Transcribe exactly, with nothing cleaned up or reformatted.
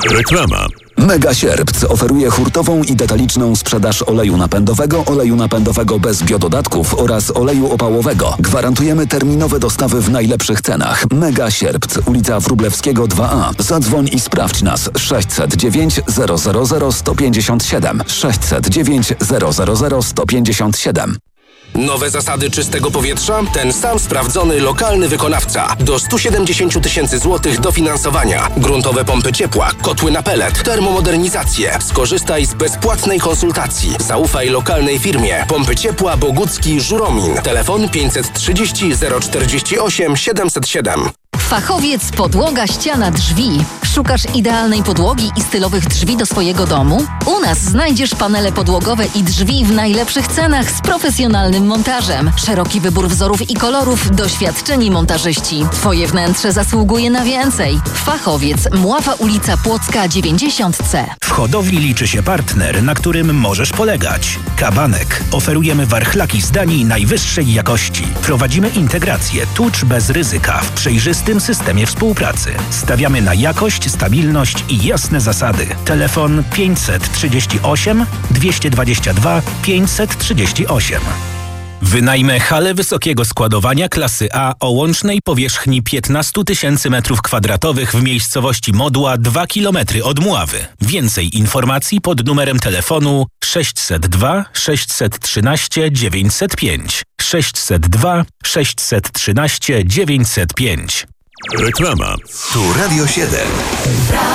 Reklama. Mega Sierpc oferuje hurtową i detaliczną sprzedaż oleju napędowego, oleju napędowego bez biododatków oraz oleju opałowego. Gwarantujemy terminowe dostawy w najlepszych cenach. Mega Sierpc, ulica Wróblewskiego dwa A. Zadzwoń i sprawdź nas. sześćset dziewięć zero zero zero sto pięćdziesiąt siedem. sześćset dziewięć zero zero zero sto pięćdziesiąt siedem. Nowe zasady czystego powietrza? Ten sam sprawdzony lokalny wykonawca. Do stu siedemdziesięciu tysięcy złotych dofinansowania. Gruntowe pompy ciepła, kotły na pelet, termomodernizację. Skorzystaj z bezpłatnej konsultacji. Zaufaj lokalnej firmie. Pompy ciepła Bogucki Żuromin. Telefon pięćset trzydzieści zero czterdzieści osiem siedemset siedem. Fachowiec Podłoga, Ściana, Drzwi. Szukasz idealnej podłogi i stylowych drzwi do swojego domu? U nas znajdziesz panele podłogowe i drzwi w najlepszych cenach z profesjonalnym montażem. Szeroki wybór wzorów i kolorów, doświadczeni montażyści. Twoje wnętrze zasługuje na więcej. Fachowiec, Mława ulica Płocka dziewięćdziesiąt C. W hodowli liczy się partner, na którym możesz polegać. Kabanek. Oferujemy warchlaki z Danii najwyższej jakości. Prowadzimy integrację tucz bez ryzyka w przejrzystym systemie współpracy. Stawiamy na jakość, stabilność i jasne zasady. Telefon pięćset trzydzieści osiem dwieście dwadzieścia dwa pięćset trzydzieści osiem. Wynajmę halę wysokiego składowania klasy A o łącznej powierzchni piętnaście tysięcy metrów kwadratowych w miejscowości Modła, dwa kilometry od Mławy. Więcej informacji pod numerem telefonu sześćset dwa sześćset trzynaście dziewięćset pięć. sześćset dwa sześćset trzynaście dziewięćset pięć. Reklama. Tu Radio siedem.